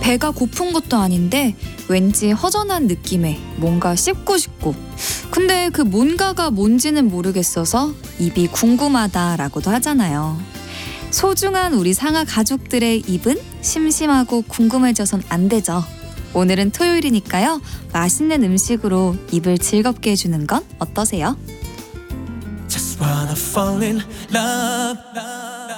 배가 고픈 것도 아닌데 왠지 허전한 느낌에 뭔가 씹고 싶고, 근데 그 뭔가가 뭔지는 모르겠어서 입이 궁금하다라고도 하잖아요. 소중한 우리 상아 가족들의 입은 심심하고 궁금해져선 안 되죠. 오늘은 토요일이니까요. 맛있는 음식으로 입을 즐겁게 해주는 건 어떠세요? Just wanna fall in love.